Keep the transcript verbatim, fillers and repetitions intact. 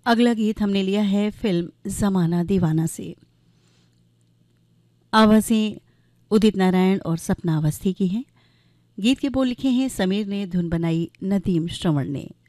अगला गीत हमने लिया है फिल्म ज़माना दीवाना से। आवाज़ें उदित नारायण और सपना अवस्थी की हैं। गीत के बोल लिखे हैं समीर ने, धुन बनाई नदीम श्रवण ने।